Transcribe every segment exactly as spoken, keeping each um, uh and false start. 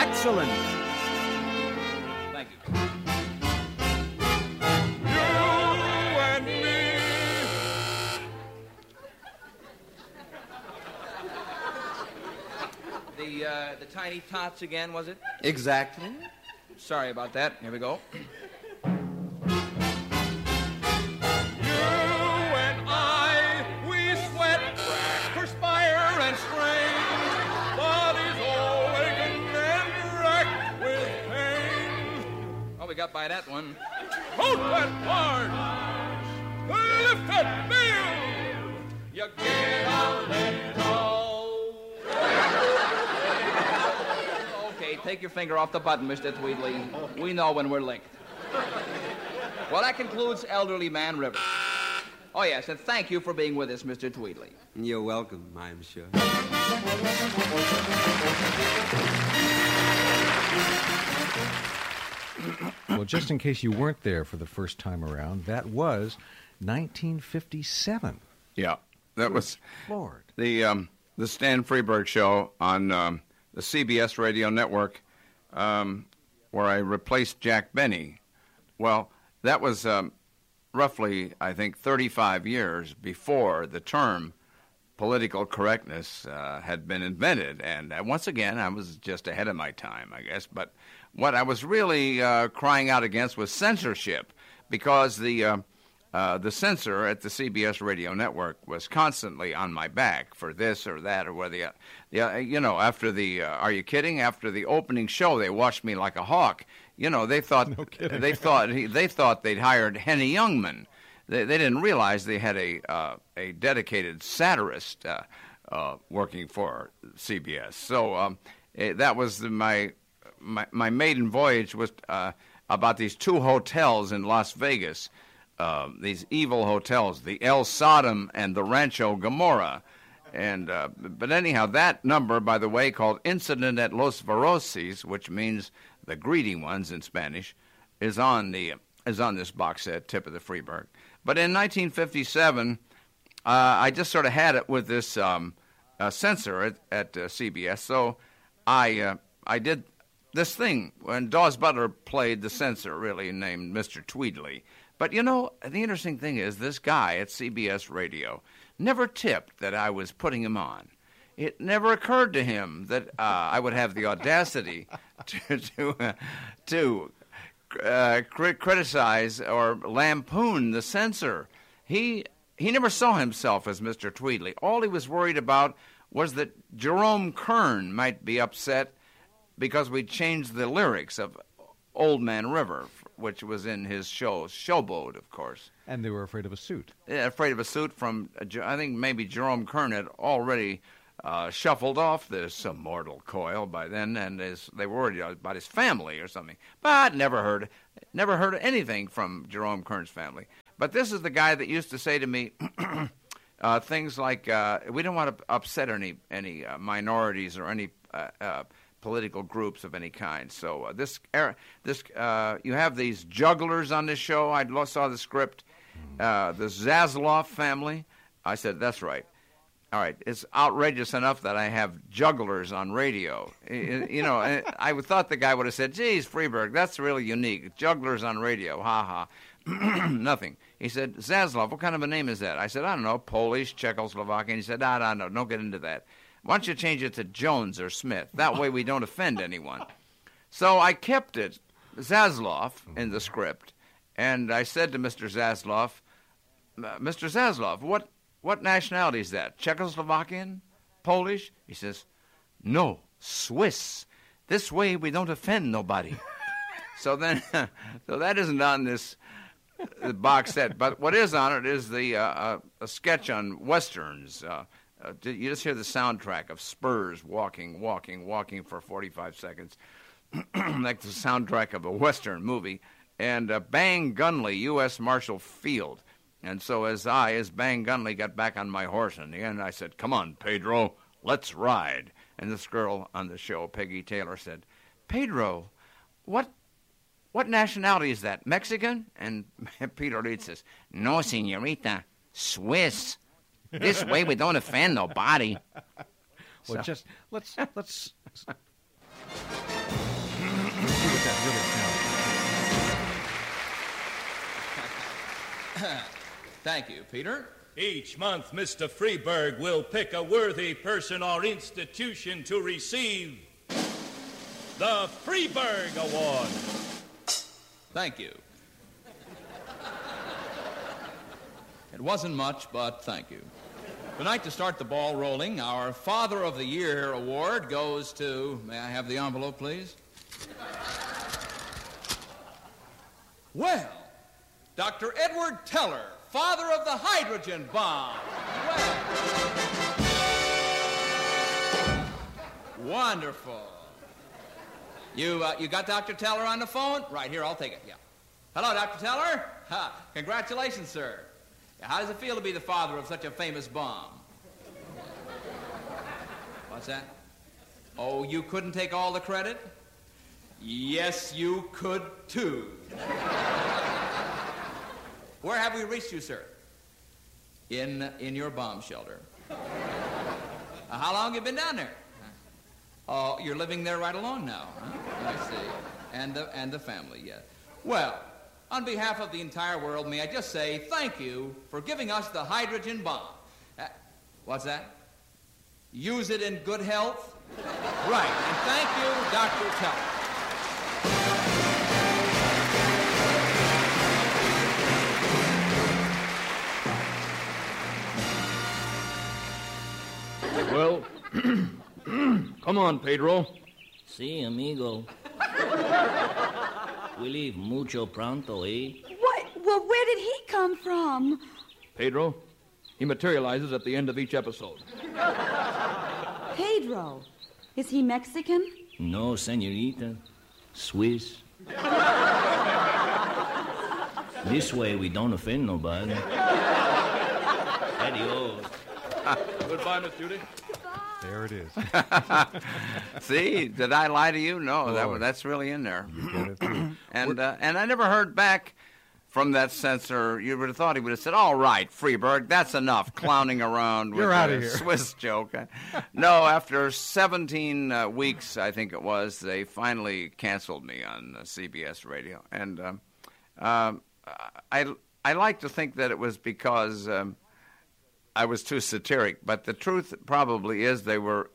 Excellent. Thank you. You and me. The, uh, the Tiny Tots again, was it? Exactly. Sorry about that. Here we go. We got by that one. Hold that hard! Lift that bill! You get a little... Okay, take your finger off the button, Mister Tweedley. We know when we're linked. Well, that concludes Elderly Man River. Oh, yes, and thank you for being with us, Mister Tweedley. You're welcome, I'm sure. Well, just in case you weren't there for the first time around, that was nineteen fifty-seven. Yeah, that was Lord. the um, the Stan Freberg show on um, the C B S radio network, um, where I replaced Jack Benny. Well, that was um, roughly, I think, thirty-five years before the term political correctness uh, had been invented. And uh, once again, I was just ahead of my time, I guess. But what I was really uh, crying out against was censorship, because the uh, uh, the censor at the C B S radio network was constantly on my back for this or that or whether, the, the, uh, you know, after the, uh, are you kidding? After the opening show, they watched me like a hawk. You know, they thought No kidding. they thought he, they thought they'd hired Henny Youngman. They, they didn't realize they had a uh, a dedicated satirist uh, uh, working for C B S. So um, eh, that was the, my. My, my maiden voyage was uh, about these two hotels in Las Vegas, uh, these evil hotels, the El Sodom and the Rancho Gomorrah. And uh, but anyhow, that number, by the way, called Incident at Los Verosis, which means the greedy ones in Spanish, is on the is on this box set, Tip of the Freeburg. But in nineteen fifty-seven, uh, I just sort of had it with this um, uh, censor at, at uh, C B S, so I uh, I did this thing when Dawes Butler played the censor, really named Mister Tweedley. But, you know, the interesting thing is this guy at C B S Radio never tipped that I was putting him on. It never occurred to him that uh, I would have the audacity to to, uh, to uh, cri- criticize or lampoon the censor. He he never saw himself as Mister Tweedley. All he was worried about was that Jerome Kern might be upset because we changed the lyrics of Old Man River, which was in his show, Showboat, of course. And they were afraid of a suit. Yeah, afraid of a suit from, I think maybe Jerome Kern had already uh, shuffled off this immortal coil by then, and his, they were worried about his family or something. But never heard, never heard anything from Jerome Kern's family. But this is the guy that used to say to me uh, things like, uh, we don't want to upset any, any uh, minorities or any uh, uh, political groups of any kind. So uh, this, era, this, uh, you have these jugglers on this show. I saw the script. Uh, the Zasloff family. I said, that's right. All right, it's outrageous enough that I have jugglers on radio. You know, I thought the guy would have said, geez, Freeburg, that's really unique. Jugglers on radio, ha ha. Nothing. He said, Zasloff, what kind of a name is that? I said, I don't know, Polish, Czechoslovakian. He said, no, no, no, don't get into that. Why don't you change it to Jones or Smith? That way we don't offend anyone. So I kept it, Zasloff, in the script, and I said to Mister Zasloff, Mister Zasloff, what, what nationality is that? Czechoslovakian? Polish? He says, no, Swiss. This way we don't offend nobody. so then, so that isn't on this uh, box set, but what is on it is the uh, uh, a sketch on Westerns. Uh, Uh, you just hear the soundtrack of Spurs walking, walking, walking for forty-five seconds, like the soundtrack of a Western movie, and uh, Bang Gunley, U S Marshall Field. And so as I, as Bang Gunley, got back on my horse in the end, I said, come on, Pedro, let's ride. And this girl on the show, Peggy Taylor, said, Pedro, what what nationality is that, Mexican? And Peter Reed says, no, senorita, Swiss. This way we don't offend nobody. Well, So. just let's let's really counts. Thank you, Peter. Each month, Mister Freeburg will pick a worthy person or institution to receive the Freeburg Award. Thank you. It wasn't much, but thank you. Tonight, to start the ball rolling, our Father of the Year award goes to... May I have the envelope, please? Well, Doctor Edward Teller, father of the hydrogen bomb. Well. Wonderful. You, uh, you got Doctor Teller on the phone? Right, here, I'll take it, yeah. Hello, Doctor Teller. Ha, congratulations, sir. How does it feel to be the father of such a famous bomb? What's that? Oh, you couldn't take all the credit? Yes, you could, too. Where have we reached you, sir? In, in your bomb shelter. Uh, how long have you been down there? Oh, you're living there right alone now, huh? I see. And the, and the family, yeah. Well, on behalf of the entire world, may I just say thank you for giving us the hydrogen bomb. Uh, what's that? Use it in good health? Right, and thank you, Doctor Teller. Well, come on, Pedro. Sí, amigo. We leave mucho pronto, eh? What? Well, where did he come from? Pedro, he materializes at the end of each episode. Pedro. Is he Mexican? No, señorita. Swiss. This way we don't offend nobody. Adios. Goodbye, Miss Judy. There it is. See, did I lie to you? No, Boy. that was, that's really in there. You get it too. And uh, and I never heard back from that censor. You would have thought he would have said, "All right, Freeburg, that's enough clowning around with You're a outta here." Swiss joke." No, after seventeen uh, weeks, I think it was, they finally canceled me on uh, C B S Radio. And um, um, I I like to think that it was because um, I was too satiric, but the truth probably is they were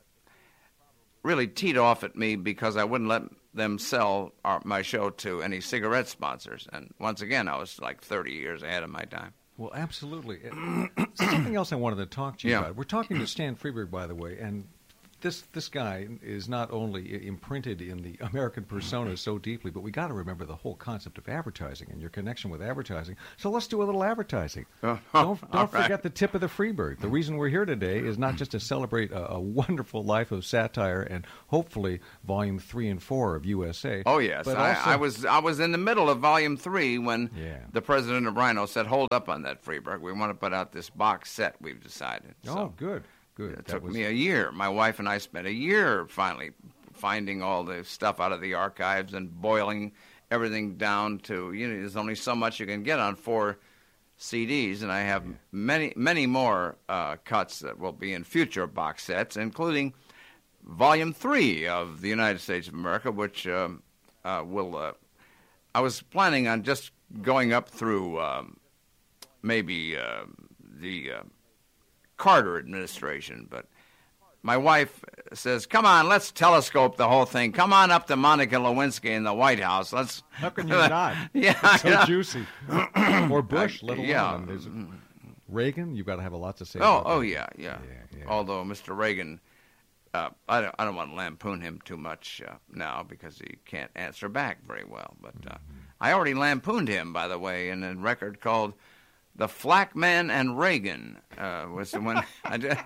really teed off at me because I wouldn't let them sell our, my show to any cigarette sponsors. And once again, I was like thirty years ahead of my time. Well, absolutely. Something else I wanted to talk to you Yeah. about. We're talking to Stan Freeburg, by the way, and this this guy is not only imprinted in the American persona so deeply, but we got to remember the whole concept of advertising and your connection with advertising. So let's do a little advertising. Uh, don't don't all forget right. the tip of the Freeburg. The reason we're here today is not just to celebrate a, a wonderful life of satire and hopefully volume three and four of U S A. Oh yes, but I, also- I was I was in the middle of volume three when Yeah. the president of Rhino said, "Hold up on that, Freeburg. We want to put out this box set. We've decided." Oh, So good, good. it That took was- me a year. My wife and I spent a year finally finding all the stuff out of the archives and boiling everything down to, you know, there's only so much you can get on four C Ds, and I have many, many more uh, cuts that will be in future box sets, including Volume three of the United States of America, which um, uh, will, uh, I was planning on just going up through um, maybe uh, the uh, Carter administration, but my wife says, "Come on, let's telescope the whole thing. Come on up to Monica Lewinsky in the White House. Let's." How can you not? Yeah, It's so you know. juicy. Or Bush, I- let alone. yeah. There's Reagan, you've got to have a lot to say Oh, about oh that. yeah, yeah, Yeah, yeah. Although Mister Reagan, uh, I don't, I don't want to lampoon him too much uh, now because he can't answer back very well. But uh, Mm-hmm. I already lampooned him, by the way, in a record called "The Flack Man and Reagan." Uh, was the one I did.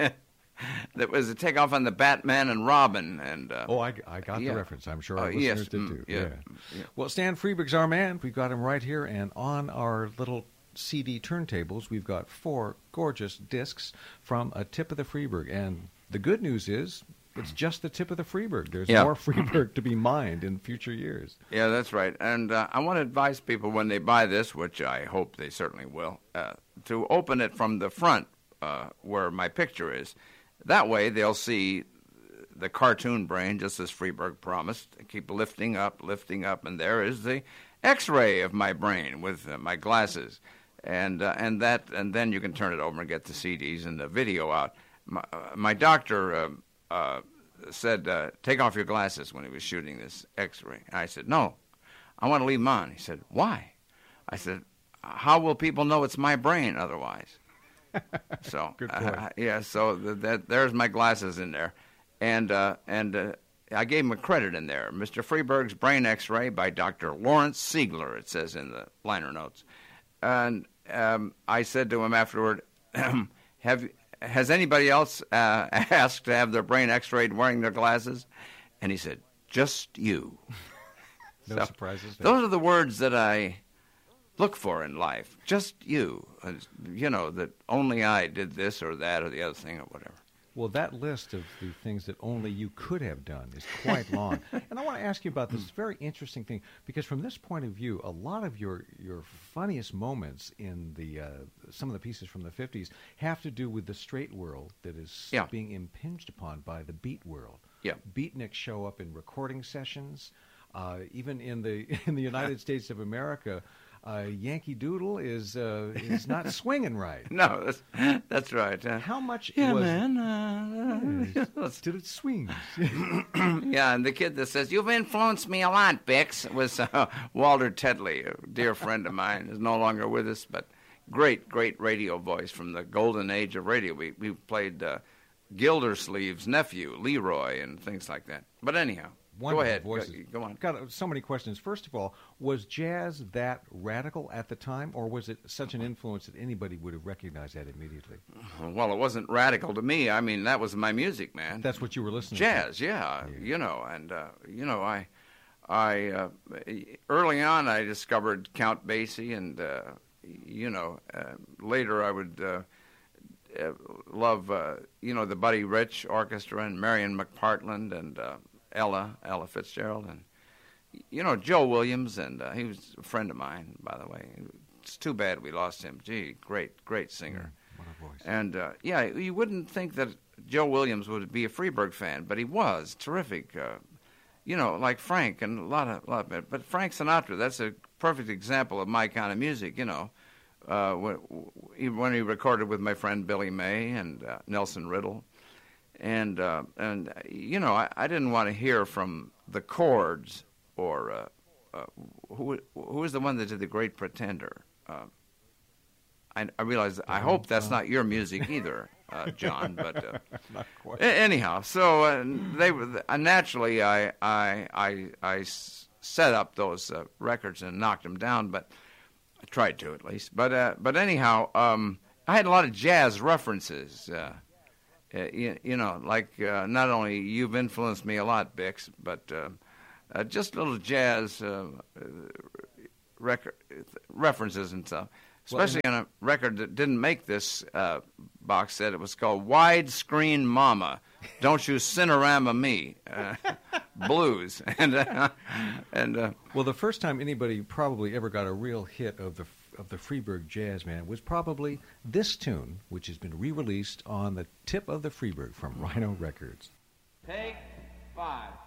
That was a takeoff on the Batman and Robin, and uh, Oh, I, I got Yeah. the reference. I'm sure Oh, our yes, listeners did mm, too. yeah, yeah. Well, Stan Freeburg's our man. We've got him right here, and on our little C D turntables, we've got four gorgeous discs from a tip of the Freeburg. And the good news is, it's just the tip of the Freeburg. There's Yeah. more Freeburg to be mined in future years. Yeah, that's right. And uh, I want to advise people when they buy this, which I hope they certainly will, uh, to open it from the front uh, where my picture is. That way they'll see the cartoon brain, just as Freeberg promised. I keep lifting up, lifting up, and there is the X-ray of my brain with uh, my glasses, and uh, and that, and then you can turn it over and get the C Ds and the video out. My, uh, my doctor uh, uh, said, uh, "Take off your glasses," when he was shooting this X-ray. I said, "No, I want to leave them on." He said, "Why?" I said, "How will people know it's my brain otherwise?" So, Good point. uh, yeah, so th- that there's my glasses in there, and uh, and uh, I gave him a credit in there. Mister Freeberg's Brain X-ray by Doctor Lawrence Siegler, it says in the liner notes. And um, I said to him afterward, "Have has anybody else uh, asked to have their brain X-rayed wearing their glasses?" And he said, "Just you." No So, surprises there. those are the words that I look for in life. Just you. Uh, You know, that only I did this or that or the other thing or whatever. Well, that list of the things that only you could have done is quite long. And I want to ask you about this very interesting thing, because from this point of view, a lot of your, your funniest moments in the uh, some of the pieces from the fifties have to do with the straight world that is Yeah. being impinged upon by the beat world. Yeah. Beatniks show up in recording sessions. Uh, even in the in the United States of America, uh, Yankee Doodle is uh, is not swinging right. No, that's, that's right. Uh, How much yeah, was man. Uh, Yes, did it swing? yeah, and the kid that says, "You've influenced me a lot, Bix," was uh, Walter Tedley, a dear friend of mine, is no longer with us, but great, great radio voice from the golden age of radio. We, we played uh, Gildersleeve's nephew, Leroy, and things like that. But anyhow. Wonderful Go ahead. voices. Go, go on. Got so many questions. First of all, was jazz that radical at the time, or was it such an influence that anybody would have recognized that immediately? Well, it wasn't radical to me. I mean, that was my music, man. That's what you were listening Jazz, to. yeah, Yeah. you know, and uh, you know, I, I uh, early on I discovered Count Basie, and uh, you know, uh, later I would uh, uh, love, uh, you know, the Buddy Rich Orchestra and Marion McPartland and uh, Ella, Ella Fitzgerald, and you know, Joe Williams, and uh, he was a friend of mine, by the way. It's too bad we lost him. Gee, great, great singer. What a voice. And, uh, yeah, you wouldn't think that Joe Williams would be a Freeberg fan, but he was terrific. Uh, you know, like Frank and a lot of, lot of, but Frank Sinatra, that's a perfect example of my kind of music, you know. Uh, when, when he recorded with my friend Billy May and uh, Nelson Riddle. And, uh, and you know, I, I didn't want to hear from the chords or uh, uh, who who was the one that did The Great Pretender? Uh, I, I realize, I hope that's not your music either, uh, John, but uh, Not quite. a- anyhow, so uh, they were, uh, naturally I, I, I, I s- set up those uh, records and knocked them down, but I tried to at least. But, uh, but anyhow, um, I had a lot of jazz references. Uh, Uh, you, you know, like uh, not only you've influenced me a lot, Bix, but uh, uh, just little jazz uh, record references and stuff. Especially on a record that didn't make this uh, box set. It was called Widescreen Mama, Don't You Cinerama Me, uh, Blues. And, uh, and uh, Well, the first time anybody probably ever got a real hit of the of the Freeberg Jazz Man was probably this tune, which has been re-released on the tip of the Freeberg from Rhino Records. Take five.